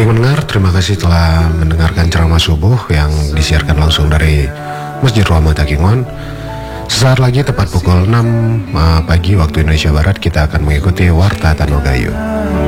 pendengar, terima kasih telah mendengarkan ceramah subuh yang disiarkan langsung dari Masjid Rahmat Takingon. Sesaat lagi tepat pukul 6 pagi waktu Indonesia Barat kita akan mengikuti Warta Tanogayu.